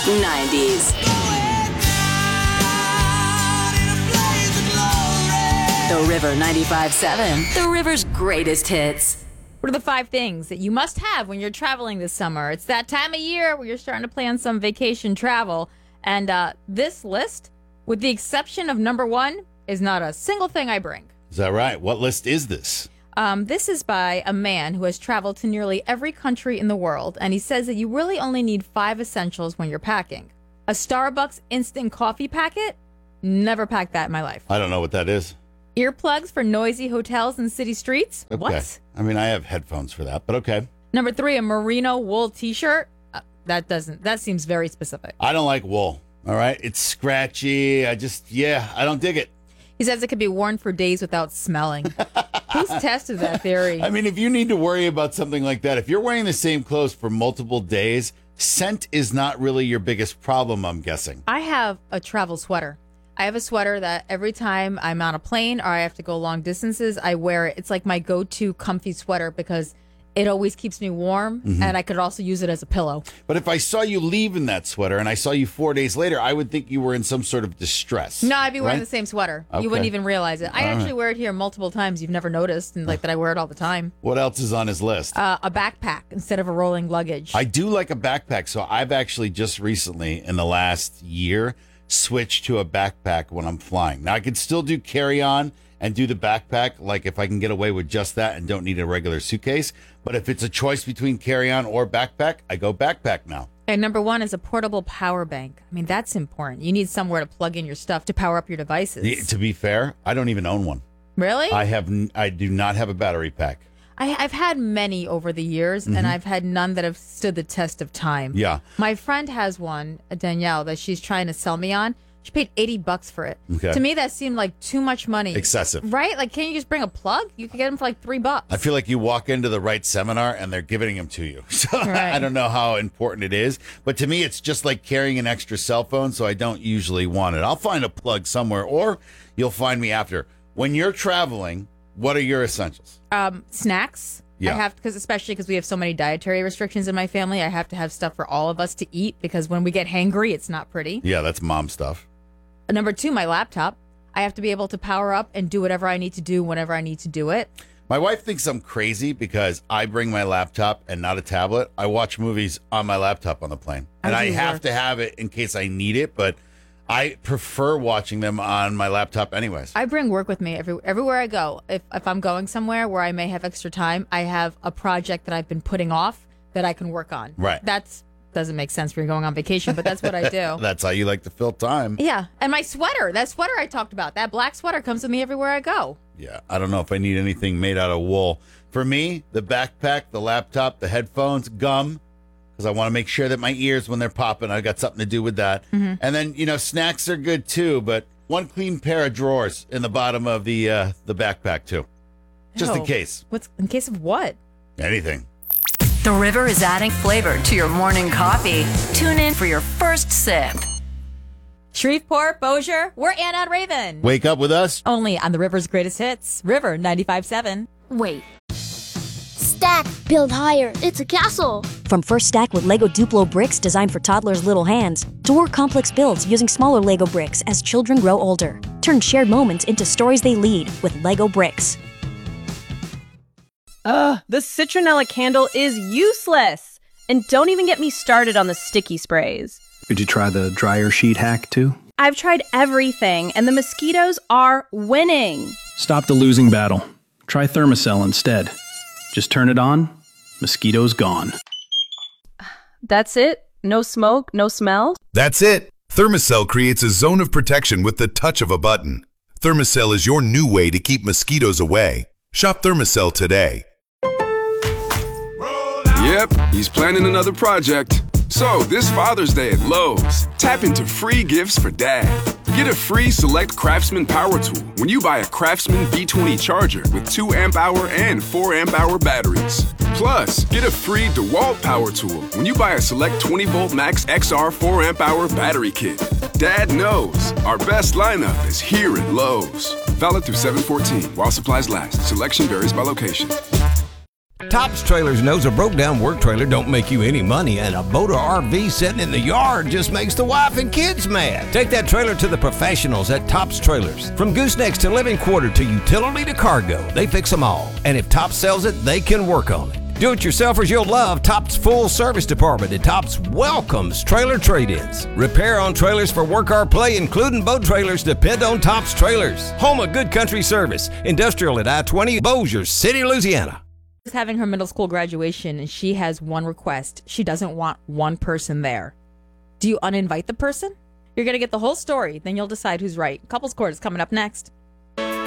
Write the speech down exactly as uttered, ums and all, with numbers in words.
nineties. The River ninety-five point seven, the River's greatest hits. What are the five things that you must have when you're traveling this summer? It's that time of year where you're starting to plan some vacation travel. And uh, this list, with the exception of number one, is not a single thing I bring. Is that right? What list is this? Um, this is by a man who has traveled to nearly every country in the world, and he says that you really only need five essentials when you're packing. A Starbucks instant coffee packet? Never packed that in my life. I don't know what that is. Earplugs for noisy hotels and city streets? Okay. What? I mean, I have headphones for that, but okay. Number three, a merino wool t-shirt? Uh, that doesn't, that seems very specific. I don't like wool, all right? It's scratchy. I just, yeah, I don't dig it. He says it could be worn for days without smelling. Who's tested that theory? I mean, if you need to worry about something like that, if you're wearing the same clothes for multiple days, scent is not really your biggest problem, I'm guessing. I have a travel sweater. I have a sweater that every time I'm on a plane or I have to go long distances, I wear it. It's like my go-to comfy sweater because it always keeps me warm, mm-hmm. and I could also use it as a pillow. But if I saw you leave in that sweater and I saw you four days later, I would think you were in some sort of distress. No, I'd be wearing right? the same sweater. Okay. You wouldn't even realize it. I all actually right. wear it here multiple times. You've never noticed, and like that I wear it all the time. What else is on his list? Uh, a backpack instead of a rolling luggage. I do like a backpack, so I've actually just recently, in the last year, switch to a backpack when I'm flying. Now, I can still do carry-on and do the backpack, like if I can get away with just that and don't need a regular suitcase. But if it's a choice between carry-on or backpack, I go backpack now. And number one is a portable power bank. I mean, that's important. You need somewhere to plug in your stuff to power up your devices. Yeah, to be fair, I don't even own one. Really? I have. N- I do not have a battery pack. I, I've had many over the years, mm-hmm. and I've had none that have stood the test of time. Yeah. My friend has one, Danielle, that she's trying to sell me on. She paid eighty bucks for it. Okay. To me, that seemed like too much money. Excessive. Right? Like, can't you just bring a plug? You could get them for like three bucks. I feel like you walk into the right seminar and they're giving them to you. So right. I don't know how important it is. But to me, it's just like carrying an extra cell phone, so I don't usually want it. I'll find a plug somewhere, or you'll find me after. When you're traveling, what are your essentials? Um, snacks. Yeah. I have, because especially because we have so many dietary restrictions in my family, I have to have stuff for all of us to eat, because when we get hangry, it's not pretty. Yeah, that's mom stuff. Number two, my laptop. I have to be able to power up and do whatever I need to do whenever I need to do it. My wife thinks I'm crazy because I bring my laptop and not a tablet. I watch movies on my laptop on the plane. And I, I have work. to have it in case I need it, but I prefer watching them on my laptop anyways. I bring work with me every, everywhere I go. If, if I'm going somewhere where I may have extra time, I have a project that I've been putting off that I can work on. Right. That's doesn't make sense when you're going on vacation, but that's what I do. That's how you like to fill time. Yeah. And my sweater, that sweater I talked about, that black sweater comes with me everywhere I go. Yeah. I don't know if I need anything made out of wool. For me, the backpack, the laptop, the headphones, gum, because I want to make sure that my ears, when they're popping, I got something to do with that. Mm-hmm. And then, you know, snacks are good too, but one clean pair of drawers in the bottom of the uh, the backpack too. Just Ew. in case. What's in case of what? Anything. The River is adding flavor to your morning coffee. Tune in for your first sip. Shreveport, Bossier, we're Anna and Raven. Wake up with us. Only on the River's greatest hits, River ninety-five point seven. Wait. Stack, build higher. It's a castle. From First Stack with Lego Duplo bricks designed for toddlers' little hands, to more complex builds using smaller Lego bricks as children grow older. Turn shared moments into stories they lead with Lego bricks. Ugh, the citronella candle is useless. And don't even get me started on the sticky sprays. Did you try the dryer sheet hack too? I've tried everything, and the mosquitoes are winning. Stop the losing battle. Try Thermacell instead. Just turn it on, mosquitoes gone. That's it? No smoke, no smell? That's it. Thermacell creates a zone of protection with the touch of a button. Thermacell is your new way to keep mosquitoes away. Shop Thermacell today. Yep, he's planning another project. So, this Father's Day at Lowe's, tap into free gifts for Dad. Get a free Select Craftsman power tool when you buy a Craftsman V twenty charger with two amp hour and four amp hour batteries. Plus, get a free DeWalt power tool when you buy a Select twenty volt Max X R four amp hour battery kit. Dad knows our best lineup is here at Lowe's. Valid through seven fourteen while supplies last. Selection varies by location. Tops Trailers knows a broke down work trailer don't make you any money, and a boat or R V sitting in the yard just makes the wife and kids mad. Take that trailer to the professionals at Tops Trailers. From goosenecks to living quarter to utility to cargo, they fix them all. And if Tops sells it, they can work on it. Do-it-yourselfers you'll love Tops Full Service Department, and Tops welcomes trailer trade-ins. Repair on trailers for work or play, including boat trailers, depend on Tops Trailers. Home of good country service. Industrial at I twenty, Bossier City, Louisiana. She's having her middle school graduation, and she has one request. She doesn't want one person there. Do you uninvite the person? You're going to get the whole story, then you'll decide who's right. Couples Court is coming up next.